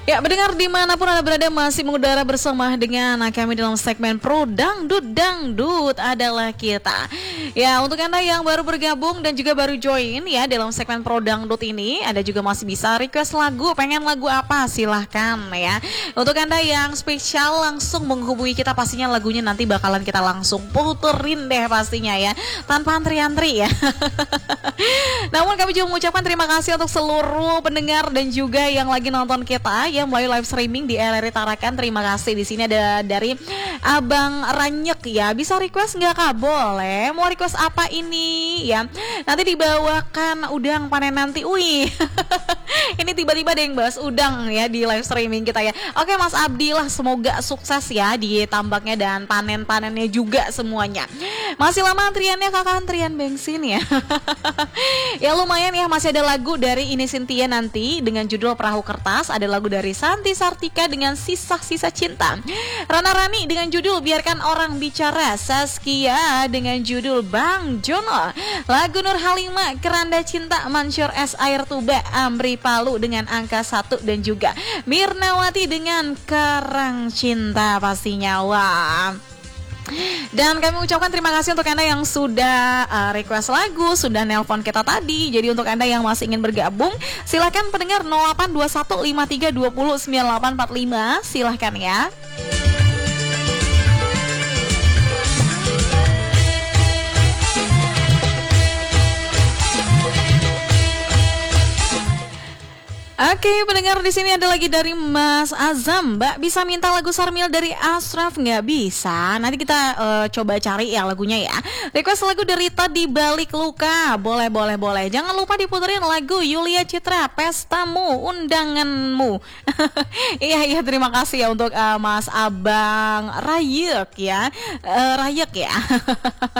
Ya, mendengar dimanapun Anda berada masih mengudara bersama dengan kami dalam segmen Pro Dangdut Dangdut adalah kita. Ya, untuk Anda yang baru bergabung dan juga baru join ya dalam segmen Pro Dangdut ini, Anda juga masih bisa request lagu, pengen lagu apa silahkan ya. Untuk Anda yang spesial langsung menghubungi kita, pastinya lagunya nanti bakalan kita langsung puterin deh pastinya ya, tanpa antri-antri ya. Namun kami juga mengucapkan terima kasih untuk seluruh pendengar dan juga yang lagi nonton kita yang melalui live streaming di RRI Tarakan. Terima kasih. Di sini ada dari Abang Ranyek ya. Bisa request nggak Kak? Boleh. Mau request apa ini ya? Nanti dibawakan udang panen nanti. Wih. Ini tiba-tiba ada yang bahas udang ya di live streaming kita ya. Oke Mas Abdi lah, semoga sukses ya di tambaknya dan panen-panennya juga semuanya. Masih lama antriannya Kakak, antrian bensin ya. Ya lumayan ya, masih ada lagu dari Ine Cynthia nanti dengan judul Perahu Kertas, ada lagu dari Santi Sartika dengan Sisa-Sisa Cinta, Rana Rani dengan judul Biarkan Orang Bicara, Saskia dengan judul Bang Jono, lagu Nur Halimah Keranda Cinta, Mansur S Air Tuba, Amri Palu dengan Angka 1 dan juga Mirnawati dengan Kerang Cinta pastinya. Wah. Dan kami ucapkan terima kasih untuk Anda yang sudah request lagu, sudah nelpon kita tadi. Jadi untuk Anda yang masih ingin bergabung, silakan pendengar 082153209845, silahkan ya. Oke, pendengar, di sini ada lagi dari Mas Azam. Mbak bisa minta lagu Sarmil dari Ashraf nggak? Bisa. Nanti kita coba cari ya lagunya ya. Request lagu dari Tadi Balik Luka. Boleh. Jangan lupa diputerin lagu Yulia Citra, Pestamu, Undanganmu. Iya, terima kasih ya untuk Mas Abang Rayek ya.